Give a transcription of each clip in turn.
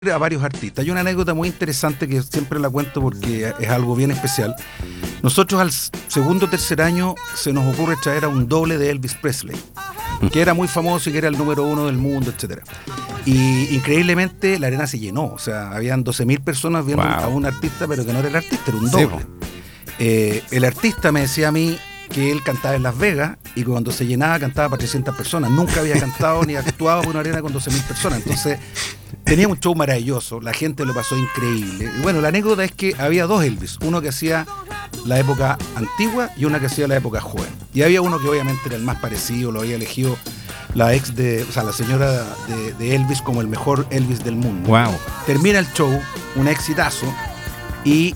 a varios artistas. Hay una anécdota muy interesante que siempre la cuento porque es algo bien especial. Nosotros al segundo o tercer año se nos ocurre traer a un doble de Elvis Presley, que era muy famoso y que era el número 1 del mundo, etcétera. Y increíblemente la arena se llenó, o sea, habían 12.000 personas viendo a un artista, pero que no era el artista, era un doble. El artista me decía a mí que él cantaba en Las Vegas y cuando se llenaba cantaba para 300 personas. Nunca había cantado ni actuado por una arena con 12.000 personas. Entonces tenía un show maravilloso, la gente lo pasó increíble. Y bueno, la anécdota es que había dos Elvis, uno que hacía la época antigua y una que hacía la época joven. Y había uno que obviamente era el más parecido, lo había elegido la la señora de Elvis como el mejor Elvis del mundo. Wow. Termina el show, un exitazo, y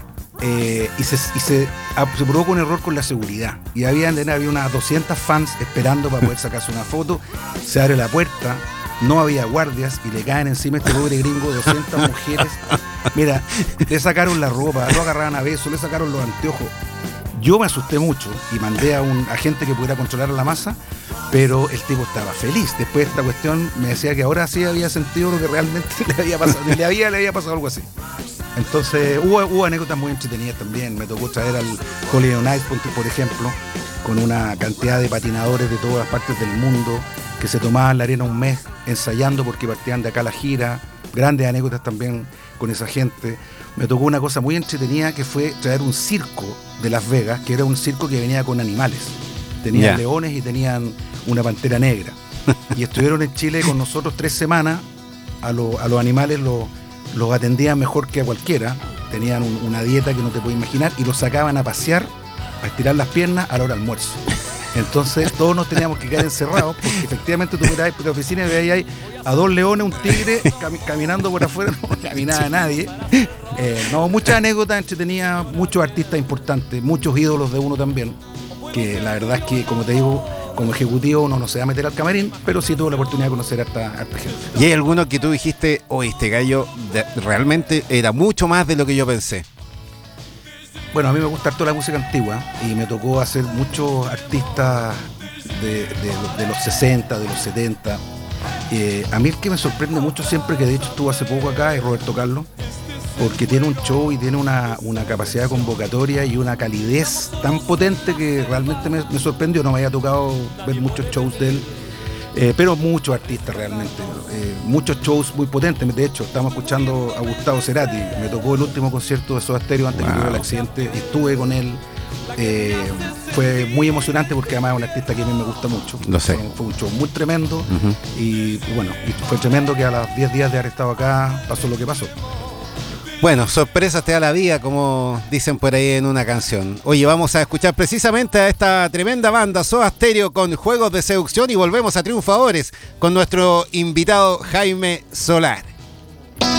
se provoca un error con la seguridad. Y había unas 200 fans esperando para poder sacarse una foto. Se abre la puerta, no había guardias y le caen encima a este pobre gringo 200 mujeres. Mira, le sacaron la ropa, lo agarraban a besos, le sacaron los anteojos. Yo me asusté mucho y mandé a un agente que pudiera controlar la masa, pero el tipo estaba feliz. Después de esta cuestión me decía que ahora sí había sentido lo que realmente le había pasado. Le había pasado algo así. Entonces hubo anécdotas muy entretenidas también. Me tocó traer al Holiday on Ice, por ejemplo, con una cantidad de patinadores de todas partes del mundo que se tomaban la arena un mes ensayando porque partían de acá a la gira. Grandes anécdotas también con esa gente. Me tocó una cosa muy entretenida que fue traer un circo de Las Vegas, que era un circo que venía con animales. Tenían leones y tenían una pantera negra. Y estuvieron en Chile con nosotros 3 semanas. A los animales los atendían mejor que a cualquiera. Tenían una dieta que no te puedes imaginar y los sacaban a pasear, a estirar las piernas a la hora de almuerzo. Entonces todos nos teníamos que quedar encerrados porque efectivamente tú mirabas por la oficina y veías ahí a 2 leones, un tigre caminando por afuera, no caminaba nadie. Muchas anécdotas entretenidas, muchos artistas importantes, muchos ídolos de uno también, que la verdad es que, como te digo, como ejecutivo uno no se va a meter al camarín, pero sí tuve la oportunidad de conocer a harta gente. ¿Y hay alguno que tú dijiste, este gallo realmente era mucho más de lo que yo pensé? Bueno, a mí me gusta toda la música antigua y me tocó hacer muchos artistas de los 60, de los 70. A mí el que me sorprende mucho siempre, que de hecho estuvo hace poco acá, es Roberto Carlos, porque tiene un show y tiene una capacidad de convocatoria y una calidez tan potente que realmente me sorprendió. No me había tocado ver muchos shows de él, pero muchos artistas realmente, muchos shows muy potentes. De hecho, estamos escuchando a Gustavo Cerati, me tocó el último concierto de Soda Stereo antes que tuviera el accidente, estuve con él. Fue muy emocionante porque además es un artista que a mí me gusta mucho. Lo sé. Fue un show muy tremendo. Y bueno, fue tremendo que a los 10 días de haber estado acá pasó lo que pasó. Bueno, sorpresas te da la vida, como dicen por ahí en una canción. Oye, vamos a escuchar precisamente a esta tremenda banda Soda Stereo con Juegos de Seducción y volvemos a Triunfadores con nuestro invitado Jaime Solar.